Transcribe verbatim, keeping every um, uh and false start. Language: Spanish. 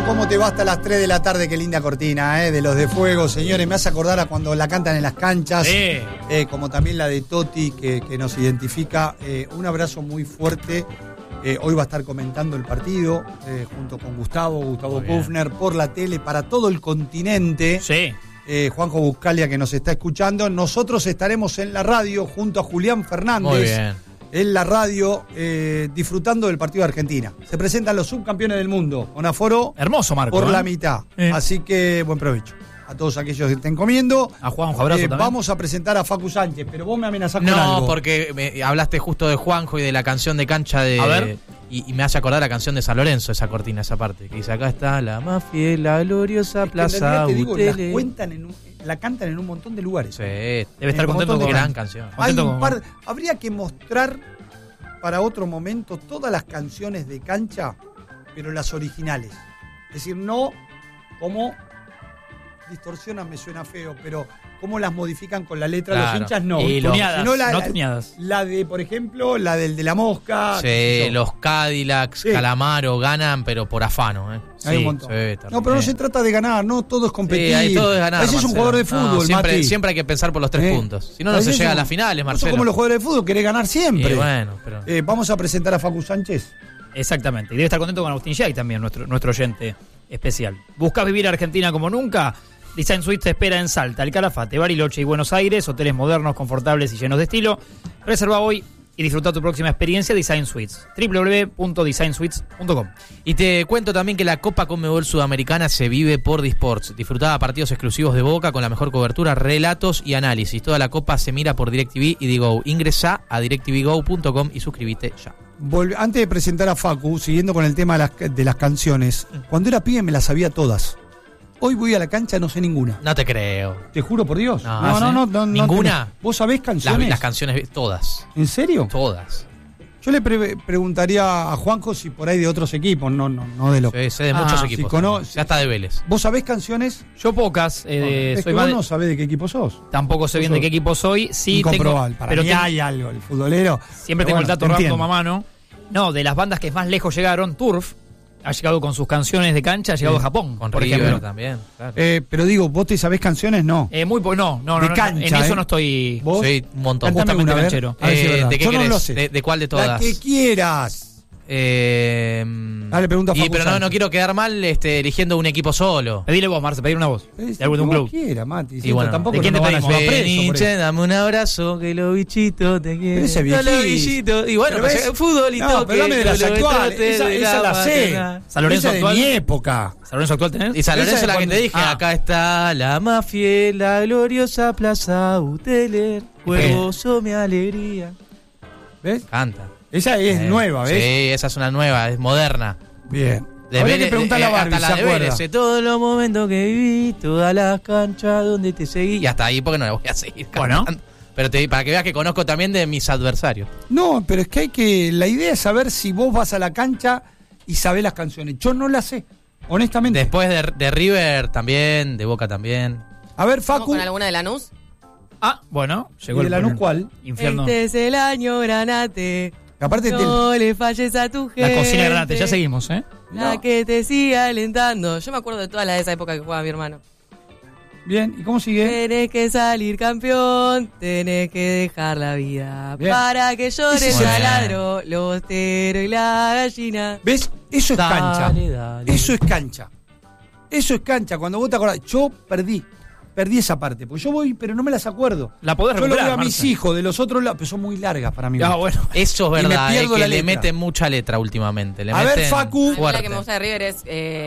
¿Cómo te va hasta las tres de la tarde? Qué linda cortina, ¿eh? De los de Fuego, señores. Me hace acordar a cuando la cantan en las canchas. Sí. Eh, como también la de Toti, que, que nos identifica. Eh, un abrazo muy fuerte. Eh, hoy va a estar comentando el partido eh, junto con Gustavo, Gustavo Kufner, por la tele para todo el continente. Sí. Eh, Juanjo Buscalia, que nos está escuchando. Nosotros estaremos en la radio junto a Julián Fernández. Muy bien. En la radio, eh, disfrutando del partido de Argentina. Se presentan los subcampeones del mundo, con aforo hermoso, Marco, por ¿eh? la mitad. Eh. Así que buen provecho a todos aquellos que estén comiendo. A Juanjo, abrazo Eh, también. vamos a presentar a Facu Sánchez, pero vos me amenazás con No, algo. porque me hablaste justo de Juanjo y de la canción de cancha de... A ver. Y, y me hace acordar la canción de San Lorenzo, esa cortina, esa parte. Que dice, acá está la más fiel, la gloriosa Es que en plaza realidad te digo, las Utele. cuentan en un- la cantan en un montón de lugares. Sí, Debe estar un contento montón de con gran canción. Hay Contento un con- par, habría que mostrar para otro momento todas las canciones de cancha, pero las originales. Es decir, no como distorsionan, me suena feo, pero cómo las modifican con la letra Claro. los hinchas, no. Y los- tuneadas, Sino la, no la- tuneadas. la de, por ejemplo, la del de la mosca. qué sé Sí, yo. los Cadillacs, Sí. Calamaro ganan, pero por afano, ¿eh? Hay un Sí, montón. sí, terrible. No, pero no se trata de ganar, no todo es competir. Sí, ahí todo es ganar, A veces es un Marcelo. jugador de No, fútbol, siempre, Mati. siempre hay que pensar por los tres Eh. puntos. Si no, A no se veces llega a son- las finales, no son Marcelo. como los jugadores de fútbol, querés ganar siempre. Y bueno, pero... Eh, vamos a presentar a Facu Sánchez. Exactamente. Y debe estar contento con Agustín Jay también, nuestro, nuestro oyente especial. ¿Buscás vivir Argentina como nunca? Design Suites te espera en Salta, El Calafate, Bariloche y Buenos Aires. Hoteles modernos, confortables y llenos de estilo. Reserva hoy y disfruta tu próxima experiencia Design Suites. doble u doble u doble u punto design suites punto com. Y te cuento también que la Copa Conmebol Sudamericana se vive por Disports. Disfrutá partidos exclusivos de Boca con la mejor cobertura, relatos y análisis. Toda la Copa se mira por DirecTV y Digo. Ingresá a direct t v go punto com y suscríbete ya. Volve- Antes de presentar a Facu, siguiendo con el tema de las, de las canciones, cuando era pibe me las sabía todas. Hoy voy a la cancha, no sé ninguna. No te creo. Te juro por Dios. No, no, ¿sí? no, no, no, no ¿Ninguna? te- ¿Vos sabés Las, canciones? las canciones, todas. ¿En serio? Todas. Yo le pre- preguntaría a Juanjo si por ahí de otros equipos, no, no, no de los. Sí, sé de Ah, muchos si equipos. cono- Ya está de Vélez. ¿Vos sabés canciones? Yo pocas. eh, es soy que más vos de- no sabés de qué equipo sos. Tampoco sé bien de qué equipo soy. Sí, tengo, Incomprobable. Para pero mí tengo- hay algo, el futbolero. siempre Pero tengo el bueno, dato te random entiendo. a mano. No, de las bandas que más lejos llegaron, Turf ha llegado con sus canciones de cancha, ha llegado Sí. a Japón, Con por River ejemplo. también. Claro. Eh, pero digo, ¿vos te sabés canciones? No. Eh, muy po- no, no, no, De no, cancha, en eso ¿eh? no estoy. ¿Vos? Sí, un montón. Cántame justamente una, a ver. canchero. A ver si es Eh, verdad. ¿De qué Yo no querés? lo sé. ¿De, de cuál de La todas? que quieras. Eh, Dale, pregunta a y, Facu pero no, Sánchez. no quiero quedar mal este, eligiendo un equipo solo. Pedile vos, Marce, pedir una voz. Es De algún de un como club. quiera, Mati. Y Si bueno, tampoco ¿de quién no te nos van a pedimos? llevar preso por Veniche, eso. dame un abrazo, que los bichitos te quieren. Pero ese No, los viejito. bichitos. Y bueno, Pero pues, ves- fútbol y No, todo. pero dame de las actuales. Esa, esa la sé. San Lorenzo Esa de actual. mi época. ¿San Lorenzo actual tenés? Y San Esa Lorenzo de la que cuando- te dije, Ah. acá está la más fiel, la gloriosa plaza Uteler, huevoso mi alegría. ¿Ves? Canta. Esa es Eh, nueva, ¿ves? Sí, esa es una nueva, es moderna. Bien. De Habría Vélez- que preguntarle a eh, Barbie, hasta ¿se la de acuerda? Vélez, eh, todos los momentos que viví, todas las canchas donde te seguí. Y hasta ahí porque no la voy a seguir Bueno. cantando. Pero te, para que veas que conozco también de mis adversarios. No, pero es que hay que... La idea es saber si vos vas a la cancha y sabés las canciones. Yo no las sé, honestamente. Después de, de River también, de Boca también. A ver, ¿Vamos Facu. con alguna de Lanús? Ah, bueno, llegó ¿Y de el Lanús el cuál? Infierno. Este es el año, Granate. Aparte, No le falles a tu gente. La cocina de Granate, ya seguimos, ¿eh? La No. que te siga alentando. Yo me acuerdo de todas las de esa época que jugaba mi hermano. bien, ¿y cómo sigue? Tenés que salir campeón, tenés que dejar la vida. Bien. Para que llore Ese el es el- taladro, el bostero y la gallina. ¿Ves? Eso es cancha. Dale, dale. Eso es cancha. Eso es cancha. Cuando vos te acordás, yo perdí. Perdí esa parte. Porque yo voy, pero no me las acuerdo. La podés Yo lo recuperar, veo a mis Marce. hijos de los otros lados, pero son muy largas para mí. Ah, bueno. Eso es Y me verdad, eh, pierdo que la le letra. meten mucha letra últimamente. Le A ver, meten Facu. La fuerte. que me gusta de River es eh,